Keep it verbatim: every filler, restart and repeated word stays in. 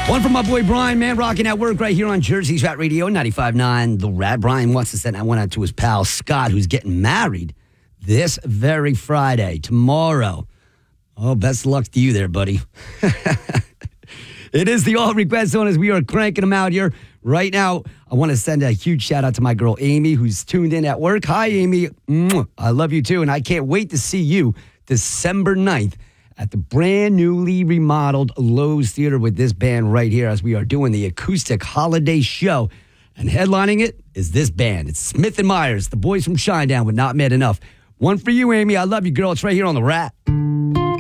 One from my boy Brian, man, rocking at work right here on Jersey's Rat Radio, ninety-five point nine The Rat. Brian wants to send that one out to his pal Scott, who's getting married this very Friday, tomorrow. Oh, best of luck to you there, buddy. It is the All Request Zone as we are cranking them out here. Right now, I want to send a huge shout out to my girl Amy, who's tuned in at work. Hi, Amy. Mwah. I love you too, and I can't wait to see you December ninth at the brand newly remodeled Lowe's Theater with this band right here as we are doing the acoustic holiday show. And headlining it is this band. It's Smith and Myers, the boys from Shinedown with Not Mad Enough. One for you, Amy. I love you, girl. It's right here on The Rat.